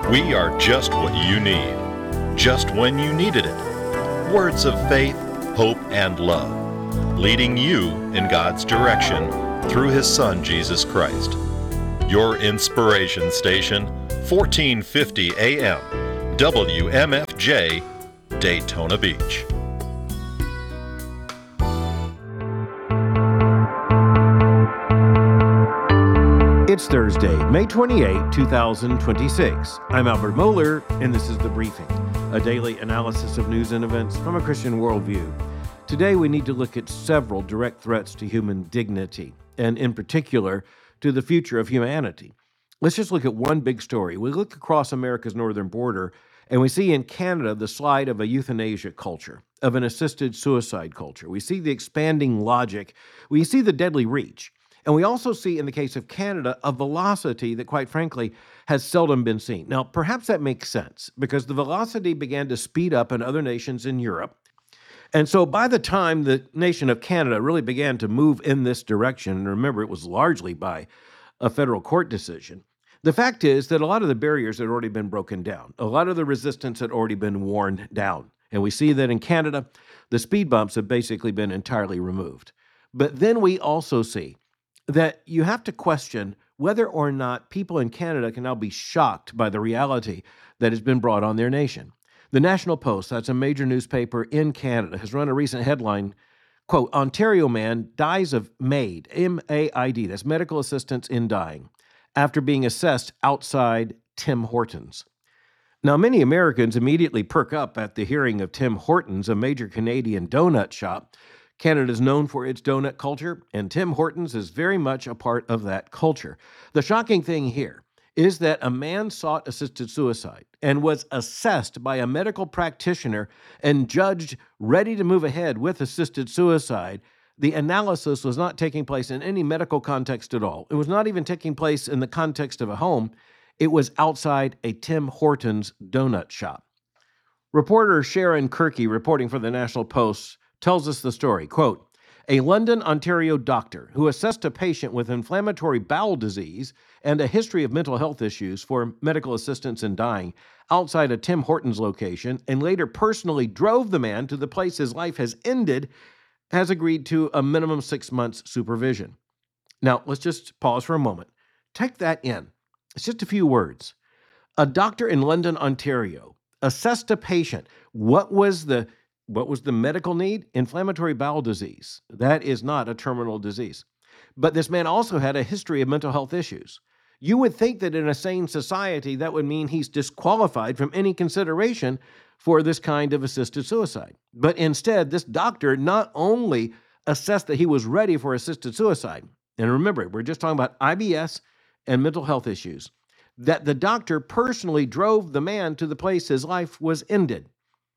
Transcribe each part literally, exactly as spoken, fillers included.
We are just what you need, just when you needed it. Words of faith, hope, and love, leading you in God's direction through His Son, Jesus Christ. Your inspiration station, fourteen fifty A M, W M F J, Daytona Beach. It's Thursday, May twenty-eighth, twenty twenty-six. I'm Albert Moeller, and this is The Briefing, a daily analysis of news and events from a Christian worldview. Today, we need to look at several direct threats to human dignity, and in particular, to the future of humanity. Let's just look at one big story. We look across America's northern border, and we see in Canada the slide of a euthanasia culture, of an assisted suicide culture. We see the expanding logic. We see the deadly reach. And we also see, in the case of Canada, a velocity that, quite frankly, has seldom been seen. Now, perhaps that makes sense, because the velocity began to speed up in other nations in Europe. And so by the time the nation of Canada really began to move in this direction, and remember, it was largely by a federal court decision, the fact is that a lot of the barriers had already been broken down. A lot of the resistance had already been worn down. And we see that in Canada, the speed bumps have basically been entirely removed. But then we also see that you have to question whether or not people in Canada can now be shocked by the reality that has been brought on their nation. The National Post, that's a major newspaper in Canada, has run a recent headline, quote, Ontario man dies of MAID, M A I D, that's medical assistance in dying, after being assessed outside Tim Hortons. Now, many Americans immediately perk up at the hearing of Tim Hortons, a major Canadian donut shop. Canada is known for its donut culture, and Tim Hortons is very much a part of that culture. The shocking thing here is that a man sought assisted suicide and was assessed by a medical practitioner and judged ready to move ahead with assisted suicide. The analysis was not taking place in any medical context at all. It was not even taking place in the context of a home. It was outside a Tim Hortons donut shop. Reporter Sharon Kirky, reporting for the National Post, tells us the story, quote, a London, Ontario doctor who assessed a patient with inflammatory bowel disease and a history of mental health issues for medical assistance in dying outside a Tim Hortons location and later personally drove the man to the place his life has ended has agreed to a minimum six months supervision. Now, let's just pause for a moment. Take that in. It's just a few words. A doctor in London, Ontario assessed a patient. What was the What was the medical need? Inflammatory bowel disease. That is not a terminal disease. But this man also had a history of mental health issues. You would think that in a sane society, that would mean he's disqualified from any consideration for this kind of assisted suicide. But instead, this doctor not only assessed that he was ready for assisted suicide, and remember, we're just talking about I B S and mental health issues, that the doctor personally drove the man to the place his life was ended.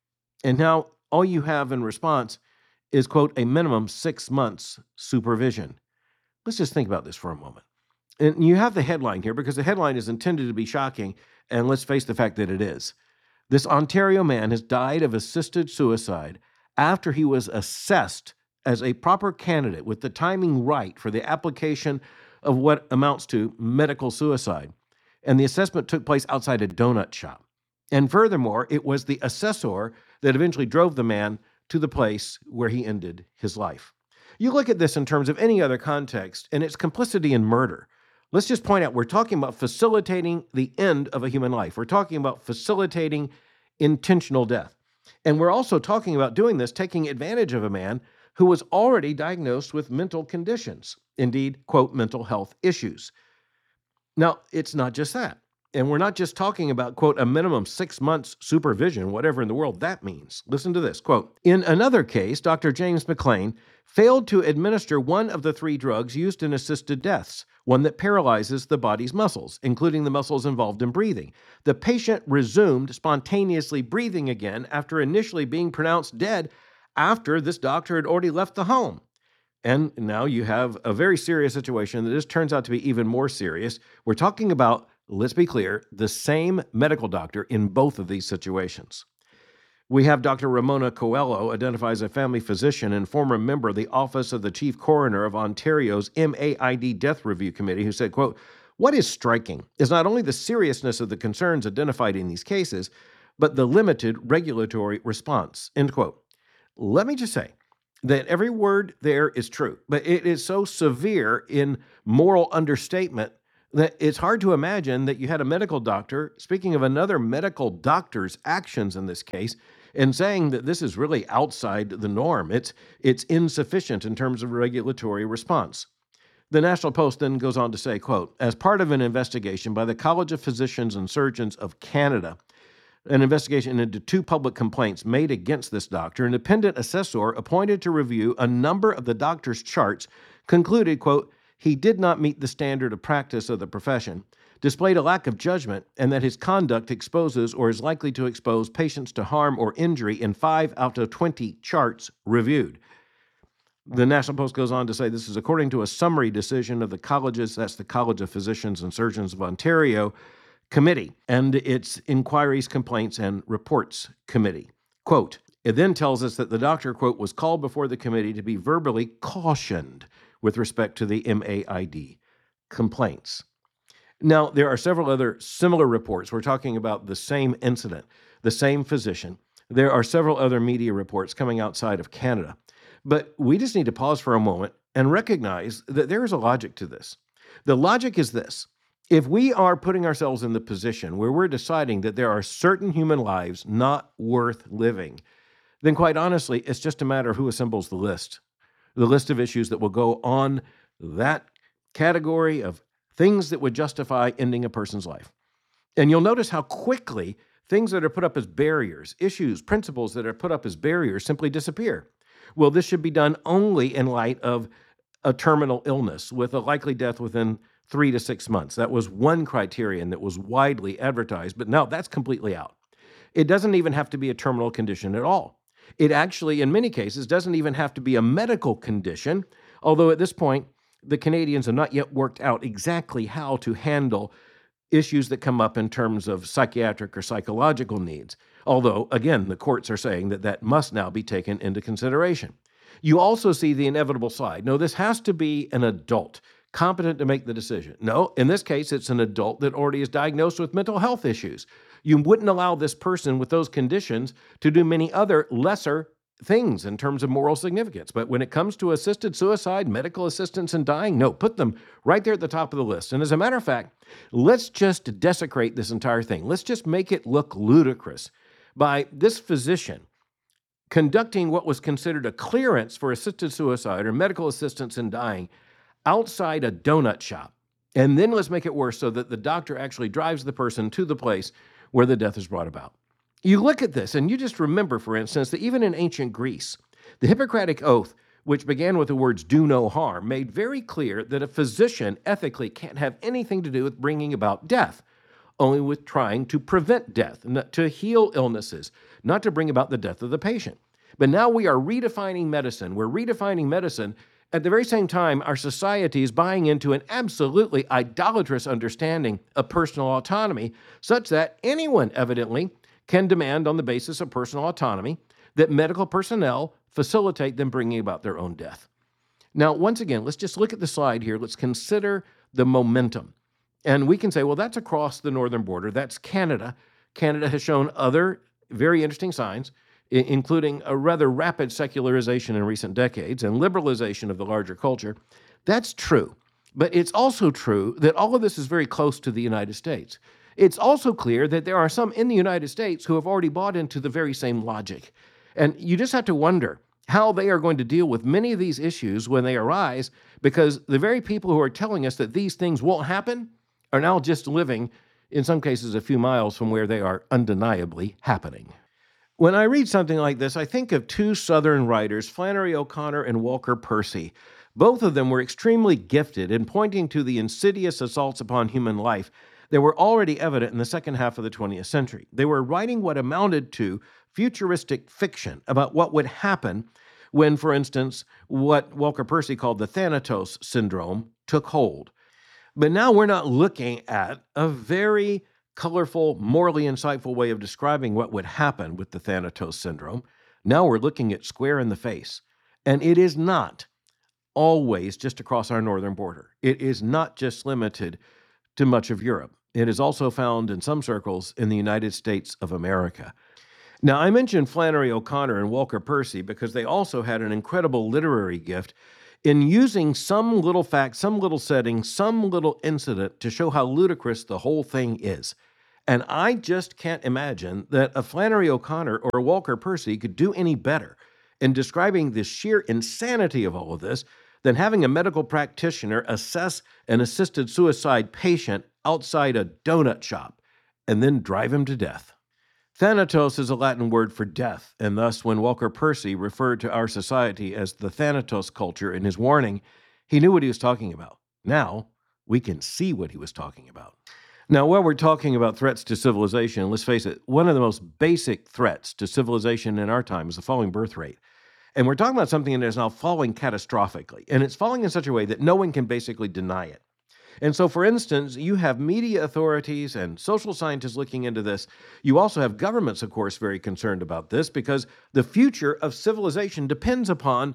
And now, all you have in response is, quote, a minimum six months supervision. Let's just think about this for a moment. And you have the headline here because the headline is intended to be shocking, and let's face the fact that it is. This Ontario man has died of assisted suicide after he was assessed as a proper candidate with the timing right for the application of what amounts to medical suicide. And the assessment took place outside a donut shop. And furthermore, it was the assessor that eventually drove the man to the place where he ended his life. You look at this in terms of any other context, and it's complicity in murder. Let's just point out, we're talking about facilitating the end of a human life. We're talking about facilitating intentional death. And we're also talking about doing this, taking advantage of a man who was already diagnosed with mental conditions, indeed, quote, mental health issues. Now, it's not just that. And we're not just talking about, quote, a minimum six months supervision, whatever in the world that means. Listen to this, quote, in another case, Doctor James McLean failed to administer one of the three drugs used in assisted deaths, one that paralyzes the body's muscles, including the muscles involved in breathing. The patient resumed spontaneously breathing again after initially being pronounced dead after this doctor had already left the home. And now you have a very serious situation that just turns out to be even more serious. We're talking about, let's be clear, the same medical doctor in both of these situations. We have Doctor Ramona Coelho, identified as a family physician and former member of the Office of the Chief Coroner of Ontario's M A I D Death Review Committee, who said, quote, What is striking is not only the seriousness of the concerns identified in these cases, but the limited regulatory response, end quote. Let me just say that every word there is true, but it is so severe in moral understatement that it's hard to imagine that you had a medical doctor, speaking of another medical doctor's actions in this case, and saying that this is really outside the norm. It's, it's insufficient in terms of regulatory response. The National Post then goes on to say, quote, as part of an investigation by the College of Physicians and Surgeons of Canada, an investigation into two public complaints made against this doctor, an independent assessor appointed to review a number of the doctor's charts concluded, quote, he did not meet the standard of practice of the profession, displayed a lack of judgment, and that his conduct exposes or is likely to expose patients to harm or injury in five out of twenty charts reviewed. The National Post goes on to say this is according to a summary decision of the college's, that's the College of Physicians and Surgeons of Ontario Committee, and its Inquiries, Complaints, and Reports Committee. Quote, it then tells us that the doctor, quote, was called before the committee to be verbally cautioned with respect to the M A I D complaints. Now, there are several other similar reports. We're talking about the same incident, the same physician. There are several other media reports coming outside of Canada. But we just need to pause for a moment and recognize that there is a logic to this. The logic is this. If we are putting ourselves in the position where we're deciding that there are certain human lives not worth living, then quite honestly, it's just a matter of who assembles the list. The list of issues that will go on that category of things that would justify ending a person's life. And you'll notice how quickly things that are put up as barriers, issues, principles that are put up as barriers simply disappear. Well, this should be done only in light of a terminal illness with a likely death within three to six months. That was one criterion that was widely advertised, but now that's completely out. It doesn't even have to be a terminal condition at all. It actually, in many cases, doesn't even have to be a medical condition, although at this point, the Canadians have not yet worked out exactly how to handle issues that come up in terms of psychiatric or psychological needs. Although, again, the courts are saying that that must now be taken into consideration. You also see the inevitable side. No, this has to be an adult, competent to make the decision. No, in this case, it's an adult that already is diagnosed with mental health issues. You wouldn't allow this person with those conditions to do many other lesser things in terms of moral significance. But when it comes to assisted suicide, medical assistance in dying, no, put them right there at the top of the list. And as a matter of fact, let's just desecrate this entire thing. Let's just make it look ludicrous by this physician conducting what was considered a clearance for assisted suicide or medical assistance in dying outside a donut shop. And then let's make it worse so that the doctor actually drives the person to the place where the death is brought about. You look at this and you just remember, for instance, that even in ancient Greece, the Hippocratic Oath, which began with the words do no harm, made very clear that a physician ethically can't have anything to do with bringing about death, only with trying to prevent death, not to heal illnesses, not to bring about the death of the patient. But now we are redefining medicine. We're redefining medicine. At the very same time, our society is buying into an absolutely idolatrous understanding of personal autonomy, such that anyone evidently can demand on the basis of personal autonomy that medical personnel facilitate them bringing about their own death. Now, once again, let's just look at the slide here. Let's consider the momentum. And we can say, well, that's across the northern border. That's Canada. Canada has shown other very interesting signs, I- including a rather rapid secularization in recent decades and liberalization of the larger culture. That's true. But it's also true that all of this is very close to the United States. It's also clear that there are some in the United States who have already bought into the very same logic. And you just have to wonder how they are going to deal with many of these issues when they arise, because the very people who are telling us that these things won't happen are now just living, in some cases, a few miles from where they are undeniably happening. When I read something like this, I think of two Southern writers, Flannery O'Connor and Walker Percy. Both of them were extremely gifted in pointing to the insidious assaults upon human life that were already evident in the second half of the twentieth century. They were writing what amounted to futuristic fiction about what would happen when, for instance, what Walker Percy called the Thanatos syndrome took hold. But now we're not looking at a very colorful, morally insightful way of describing what would happen with the Thanatos syndrome. Now we're looking at square in the face. And it is not always just across our northern border. It is not just limited to much of Europe. It is also found in some circles in the United States of America. Now, I mentioned Flannery O'Connor and Walker Percy because they also had an incredible literary gift in using some little fact, some little setting, some little incident to show how ludicrous the whole thing is. And I just can't imagine that a Flannery O'Connor or a Walker Percy could do any better in describing the sheer insanity of all of this than having a medical practitioner assess an assisted suicide patient outside a donut shop and then drive him to death. Thanatos is a Latin word for death, and thus when Walker Percy referred to our society as the Thanatos culture in his warning, he knew what he was talking about. Now, we can see what he was talking about. Now, while we're talking about threats to civilization, let's face it, one of the most basic threats to civilization in our time is the falling birth rate. And we're talking about something that is now falling catastrophically, and it's falling in such a way that no one can basically deny it. And so, for instance, you have media authorities and social scientists looking into this. You also have governments, of course, very concerned about this because the future of civilization depends upon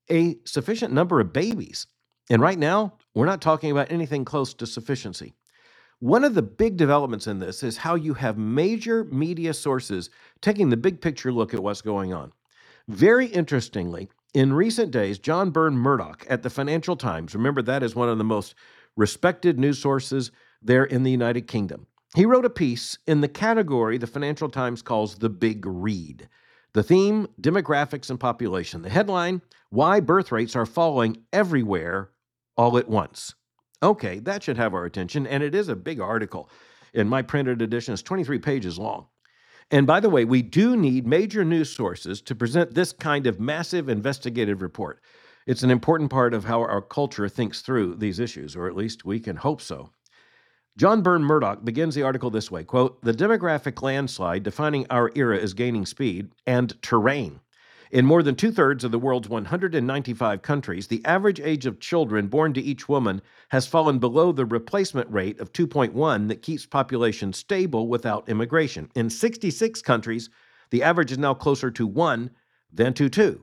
a sufficient number of babies. And right now, we're not talking about anything close to sufficiency. One of the big developments in this is how you have major media sources taking the big picture look at what's going on. Very interestingly, in recent days, John Byrne Murdoch at the Financial Times, remember that is one of the most respected news sources there in the United Kingdom. He wrote a piece in the category the Financial Times calls the Big Read. The theme, demographics and population. The headline, why birth rates are falling everywhere all at once. Okay, that should have our attention, and it is a big article. In my printed edition, it's twenty-three pages long. And by the way, we do need major news sources to present this kind of massive investigative report. It's an important part of how our culture thinks through these issues, or at least we can hope so. John Byrne Murdoch begins the article this way, quote, "The demographic landslide defining our era is gaining speed and terrain. In more than two-thirds of the world's one hundred ninety-five countries, the average age of children born to each woman has fallen below the replacement rate of two point one that keeps population stable without immigration. In sixty-six countries, the average is now closer to one than to two.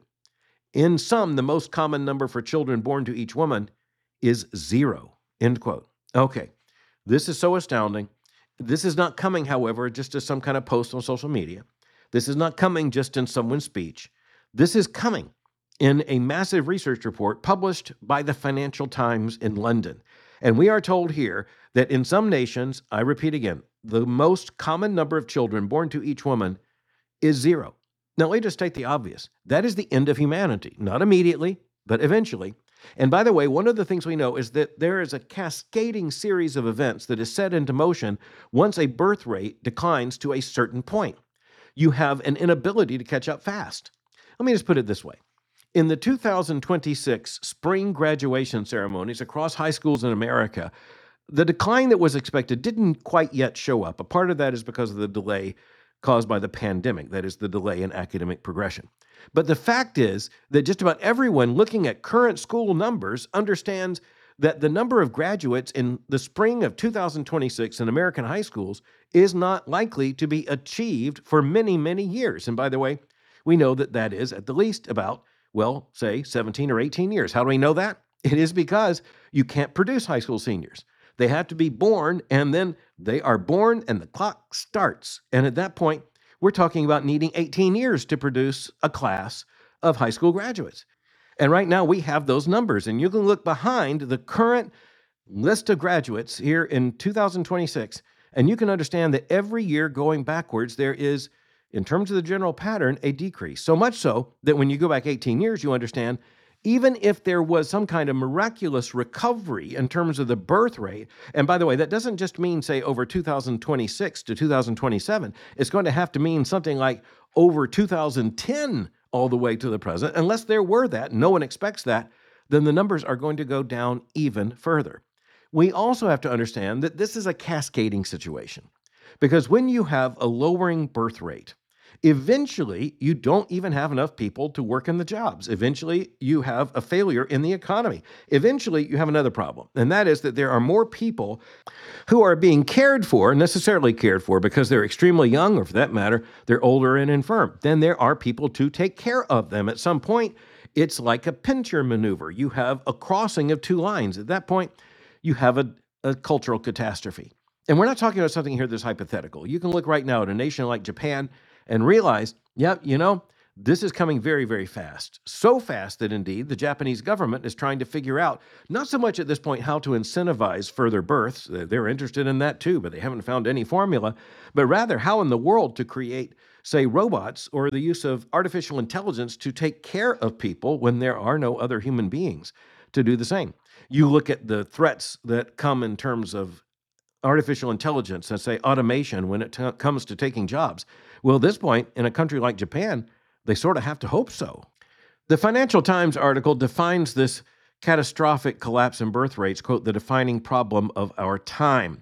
In some, the most common number for children born to each woman is zero," end quote. Okay, this is so astounding. This is not coming, however, just as some kind of post on social media. This is not coming just in someone's speech. This is coming in a massive research report published by the Financial Times in London. And we are told here that in some nations, I repeat again, the most common number of children born to each woman is zero. Now, let me just state the obvious. That is the end of humanity, not immediately, but eventually. And by the way, one of the things we know is that there is a cascading series of events that is set into motion once a birth rate declines to a certain point. You have an inability to catch up fast. Let me just put it this way. In the two thousand twenty-six spring graduation ceremonies across high schools in America, the decline that was expected didn't quite yet show up. A part of that is because of the delay caused by the pandemic, that is the delay in academic progression. But the fact is that just about everyone looking at current school numbers understands that the number of graduates in the spring of two thousand twenty-six in American high schools is not likely to be achieved for many, many years. And by the way, we know that that is at the least about, well, say seventeen or eighteen years. How do we know that? It is because you can't produce high school seniors. They have to be born, and then they are born, and the clock starts. And at that point, we're talking about needing eighteen years to produce a class of high school graduates. And right now, we have those numbers. And you can look behind the current list of graduates here in two thousand twenty-six, and you can understand that every year going backwards, there is, in terms of the general pattern, a decrease. So much so that when you go back eighteen years, you understand even if there was some kind of miraculous recovery in terms of the birth rate, and by the way, that doesn't just mean, say, over two thousand twenty-six to two thousand twenty-seven. It's going to have to mean something like over two thousand ten all the way to the present. Unless there were that, no one expects that, then the numbers are going to go down even further. We also have to understand that this is a cascading situation, because when you have a lowering birth rate, eventually, you don't even have enough people to work in the jobs. Eventually, you have a failure in the economy. Eventually, you have another problem, and that is that there are more people who are being cared for, necessarily cared for because they're extremely young, or for that matter, they're older and infirm. Then there are people to take care of them. At some point, it's like a pincher maneuver. You have a crossing of two lines. At that point, you have a a cultural catastrophe. And we're not talking about something here that's hypothetical. You can look right now at a nation like Japan and realize, yep, you know, this is coming very, very fast. So fast that indeed the Japanese government is trying to figure out, not so much at this point how to incentivize further births, they're interested in that too, but they haven't found any formula, but rather how in the world to create, say, robots or the use of artificial intelligence to take care of people when there are no other human beings to do the same. You look at the threats that come in terms of artificial intelligence and say automation when it t- comes to taking jobs. Well, at this point, in a country like Japan, they sort of have to hope so. The Financial Times article defines this catastrophic collapse in birth rates, quote, the defining problem of our time.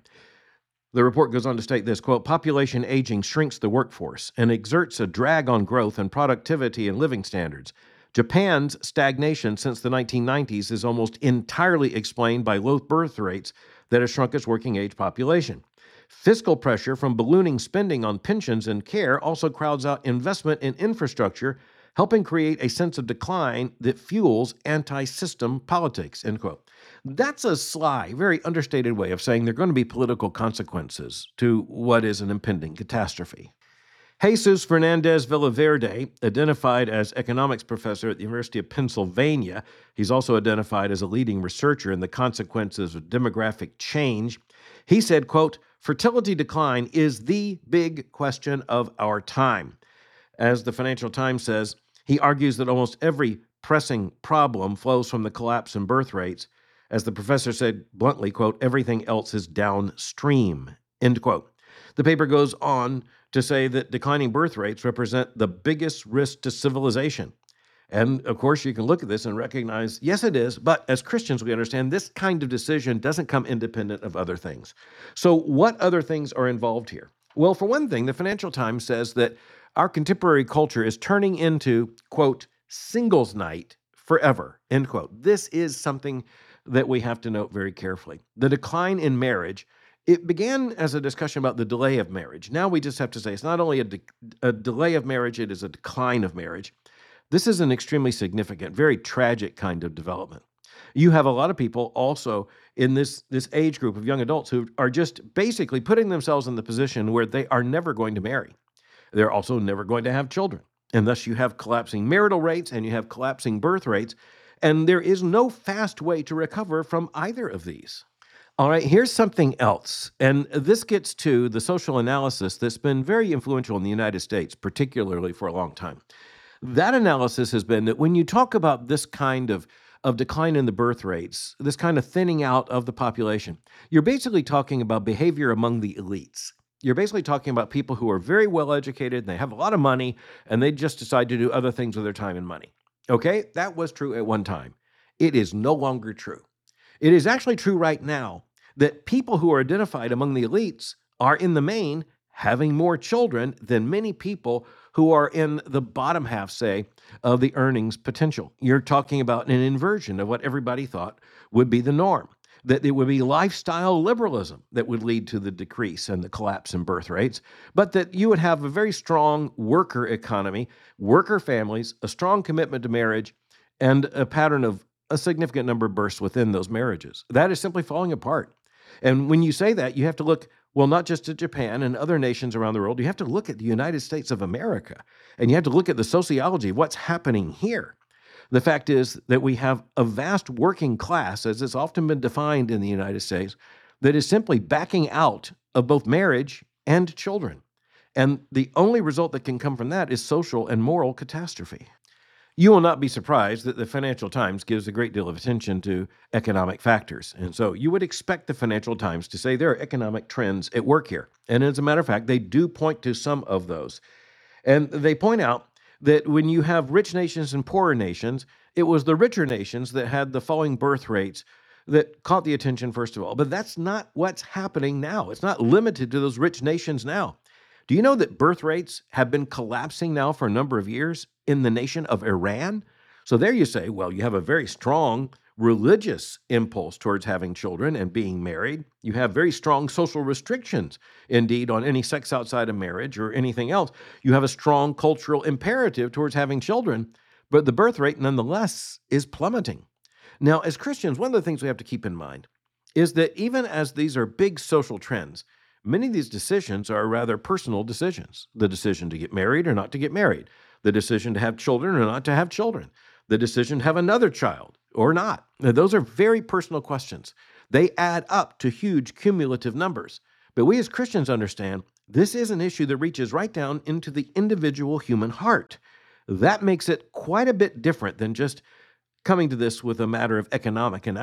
The report goes on to state this, quote, population aging shrinks the workforce and exerts a drag on growth and productivity and living standards. Japan's stagnation since the nineteen nineties is almost entirely explained by low birth rates that has shrunk its working age population. Fiscal pressure from ballooning spending on pensions and care also crowds out investment in infrastructure, helping create a sense of decline that fuels anti-system politics, end quote. That's a sly, very understated way of saying there are going to be political consequences to what is an impending catastrophe. Jesus Fernandez Villaverde, identified as economics professor at the University of Pennsylvania, he's also identified as a leading researcher in the consequences of demographic change. He said, quote, fertility decline is the big question of our time. As the Financial Times says, he argues that almost every pressing problem flows from the collapse in birth rates. As the professor said bluntly, quote, everything else is downstream, end quote. The paper goes on to say that declining birth rates represent the biggest risk to civilization. And of course, you can look at this and recognize, yes, it is, but as Christians, we understand this kind of decision doesn't come independent of other things. So what other things are involved here? Well, for one thing, the Financial Times says that our contemporary culture is turning into, quote, singles night forever, end quote. This is something that we have to note very carefully. The decline in marriage, it began as a discussion about the delay of marriage. Now we just have to say it's not only a, de- a delay of marriage, it is a decline of marriage. This is an extremely significant, very tragic kind of development. You have a lot of people also in this, this age group of young adults who are just basically putting themselves in the position where they are never going to marry. They're also never going to have children. And thus you have collapsing marital rates and you have collapsing birth rates. And there is no fast way to recover from either of these. All right, here's something else. And this gets to the social analysis that's been very influential in the United States, particularly for a long time. That analysis has been that when you talk about this kind of, of decline in the birth rates, this kind of thinning out of the population, you're basically talking about behavior among the elites. You're basically talking about people who are very well educated, and they have a lot of money, and they just decide to do other things with their time and money. Okay, that was true at one time. It is no longer true. It is actually true right now that people who are identified among the elites are in the main having more children than many people who are in the bottom half, say, of the earnings potential. You're talking about an inversion of what everybody thought would be the norm, that it would be lifestyle liberalism that would lead to the decrease and the collapse in birth rates, but that you would have a very strong worker economy, worker families, a strong commitment to marriage, and a pattern of a significant number of births within those marriages. That is simply falling apart. And when you say that, you have to look, well, not just at Japan and other nations around the world, you have to look at the United States of America, and you have to look at the sociology of what's happening here. The fact is that we have a vast working class, as it's often been defined in the United States, that is simply backing out of both marriage and children. And the only result that can come from that is social and moral catastrophe. You will not be surprised that the Financial Times gives a great deal of attention to economic factors. And so you would expect the Financial Times to say there are economic trends at work here. And as a matter of fact, they do point to some of those. And they point out that when you have rich nations and poorer nations, it was the richer nations that had the falling birth rates that caught the attention first of all. But that's not what's happening now. It's not limited to those rich nations now. Do you know that birth rates have been collapsing now for a number of years in the nation of Iran? So there you say, well, you have a very strong religious impulse towards having children and being married. You have very strong social restrictions, indeed, on any sex outside of marriage or anything else. You have a strong cultural imperative towards having children, but the birth rate, nonetheless, is plummeting. Now, as Christians, one of the things we have to keep in mind is that even as these are big social trends, many of these decisions are rather personal decisions. The decision to get married or not to get married, the decision to have children or not to have children, the decision to have another child or not. Now, those are very personal questions. They add up to huge cumulative numbers. But we as Christians understand this is an issue that reaches right down into the individual human heart. That makes it quite a bit different than just coming to this with a matter of economic analysis.